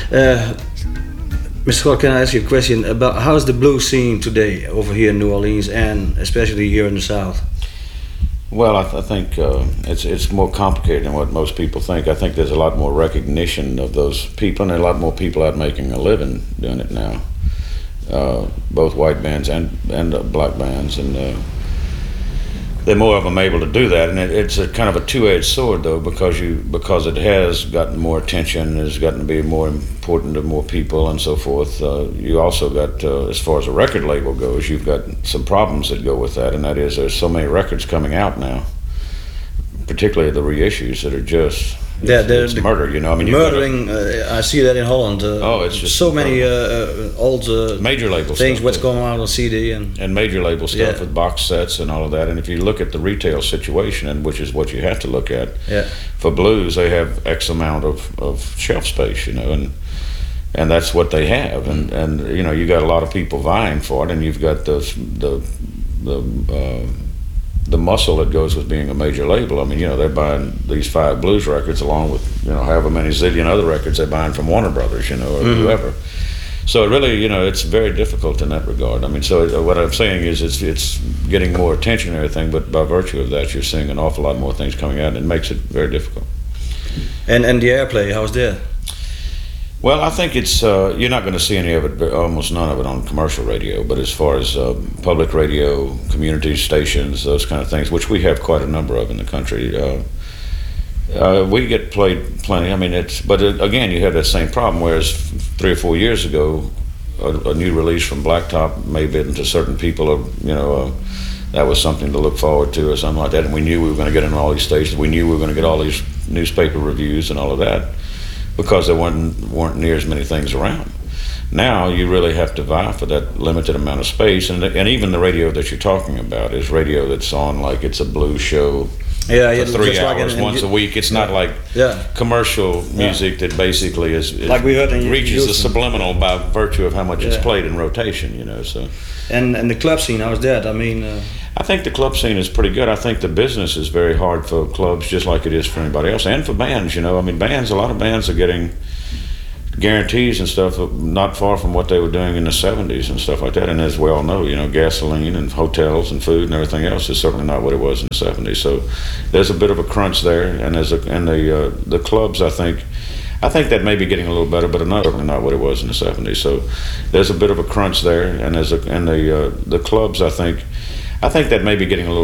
Uh, Mr. Scott, can I ask you a question about how's the blues scene today over here in New Orleans and especially here in the South? Well, I think it's more complicated than what most people think. I think there's a lot more recognition of those people, and there are a lot more people out making a living doing it now. Both white bands and black bands, and there are more of them able to do that. And it's a kind of a two-edged sword, though, because it has gotten more attention, it's gotten to be more important to more people, and so forth. You also got, as far as a record label goes, you've got some problems that go with that, and that is there's so many records coming out now, particularly the reissues that are just it's murder. You know, I mean, murdering. I see that in Holland. It's just so many old major label things. Stuff, what's going on CD and major label stuff with box sets and all of that. And if you look at the retail situation, and which is what you have to look at, for blues, they have X amount of shelf space. You know, and that's what they have. And you know, you got a lot of people vying for it, and you've got the muscle that goes with being a major label. I mean, you know, they're buying these 5 blues records along with, you know, however many zillion other records they're buying from Warner Brothers, you know, or whoever. So it really, you know, it's very difficult in that regard. I mean, so what I'm saying is it's getting more attention and everything, but by virtue of that, you're seeing an awful lot more things coming out, and it makes it very difficult. And the airplay, how's that? Well, I think it's you're not going to see any of it, almost none of it on commercial radio. But as far as public radio, community stations, those kind of things, which we have quite a number of in the country, we get played plenty. I mean, again, you have that same problem. Whereas 3 or 4 years ago, a new release from Blacktop may have been to certain people, you know, that was something to look forward to or something like that. And we knew we were going to get in all these stations. We knew we were going to get all these newspaper reviews and all of that, because there weren't near as many things around. Now you really have to vie for that limited amount of space, and even the radio that you're talking about is radio that's on like it's a blues show for 3 hours once a week. It's not like commercial music that basically is like we heard reaches the subliminal by virtue of how much it's played in rotation, you know. So and the club scene, how's that? I mean, I think the club scene is pretty good. I think the business is very hard for clubs, just like it is for anybody else, and for bands. You know, I mean, a lot of bands are getting guarantees and stuff not far from what they were doing in the 70s and stuff like that. And as we all know, you know, gasoline and hotels and food and everything else is certainly not what it was in the 70s. So there's a bit of a crunch there, and the clubs, I think that may be getting a little better, but certainly not what it was in the 70s. So there's a bit of a crunch there, and the clubs, I think that may be getting a little